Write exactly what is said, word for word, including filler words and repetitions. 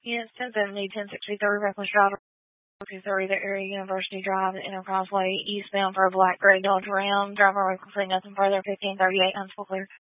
Yes, ten seventy, ten sixty-three, reckless driver, two thirty, the area University Drive, Enterprise Way, eastbound for a black gray Dodge Ram, driver recklessly, nothing further, fifteen thirty-eight, Huntsville clear.